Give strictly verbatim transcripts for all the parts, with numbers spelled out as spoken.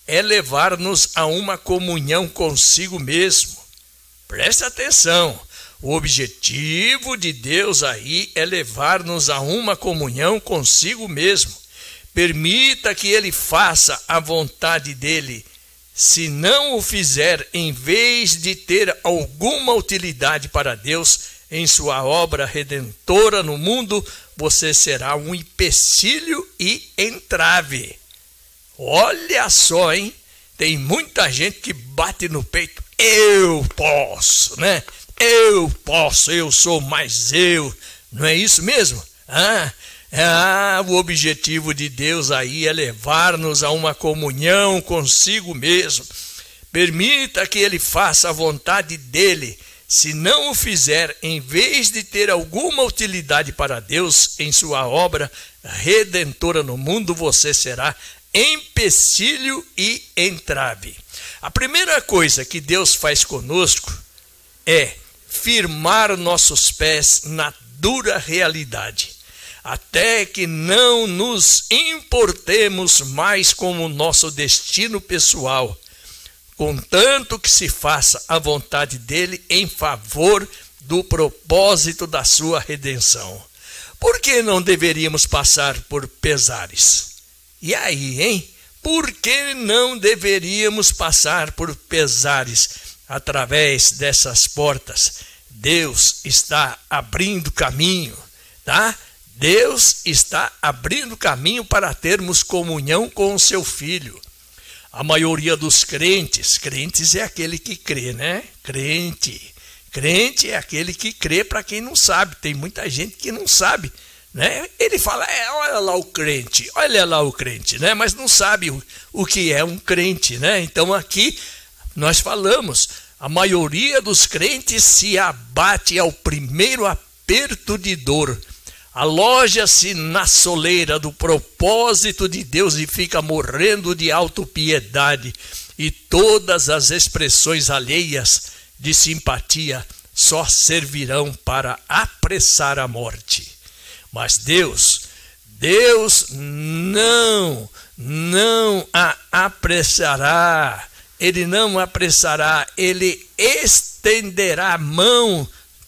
é levar-nos a uma comunhão consigo mesmo. Presta atenção, o objetivo de Deus aí é levar-nos a uma comunhão consigo mesmo. Permita que Ele faça a vontade dEle. Se não o fizer, em vez de ter alguma utilidade para Deus em sua obra redentora no mundo, você será um empecilho e entrave. Olha só, hein? Tem muita gente que bate no peito. Eu posso, né? Eu posso, eu sou mais eu. Não é isso mesmo? Ah, ah, o objetivo de Deus aí é levar-nos a uma comunhão consigo mesmo. Permita que Ele faça a vontade dEle. Se não o fizer, em vez de ter alguma utilidade para Deus em sua obra redentora no mundo, você será empecilho e entrave. A primeira coisa que Deus faz conosco é firmar nossos pés na dura realidade, até que não nos importemos mais com o nosso destino pessoal, contanto que se faça a vontade dele em favor do propósito da sua redenção. Por que não deveríamos passar por pesares? E aí, hein? Por que não deveríamos passar por pesares através dessas portas? Deus está abrindo caminho, tá? Deus está abrindo caminho para termos comunhão com o seu Filho. A maioria dos crentes, crentes é aquele que crê, né? Crente. Crente é aquele que crê, para quem não sabe. Tem muita gente que não sabe, né? Ele fala, é, olha lá o crente, olha lá o crente, né? Mas não sabe o, o que é um crente, né? Então aqui nós falamos, a maioria dos crentes se abate ao primeiro aperto de dor, aloja-se na soleira do propósito de Deus e fica morrendo de autopiedade, e todas as expressões alheias de simpatia só servirão para apressar a morte. Mas Deus, Deus não, não a apressará, Ele não apressará, Ele estenderá a mão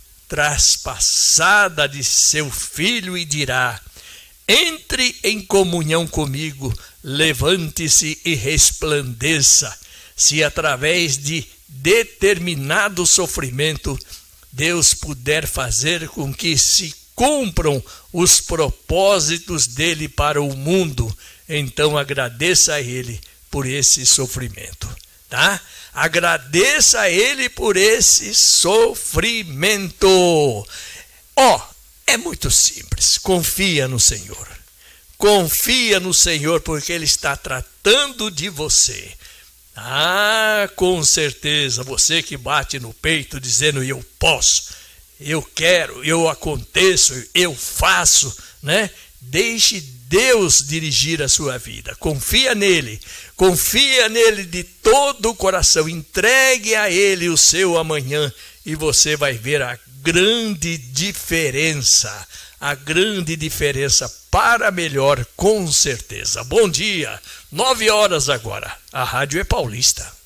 traspassada de seu Filho e dirá, entre em comunhão comigo, levante-se e resplandeça. Se através de determinado sofrimento Deus puder fazer com que se cumpram os propósitos dele para o mundo, então agradeça a ele por esse sofrimento, tá? Agradeça a ele por esse sofrimento. Ó, oh, é muito simples. Confia no Senhor. Confia no Senhor, porque Ele está tratando de você. Ah, com certeza, você que bate no peito dizendo eu posso, eu quero, eu aconteço, eu faço, né? Deixe Deus dirigir a sua vida. Confia nele. Confia nele de todo o coração. Entregue a ele o seu amanhã e você vai ver a grande diferença. A grande diferença para melhor, com certeza. Bom dia. Nove horas agora. A rádio é paulista.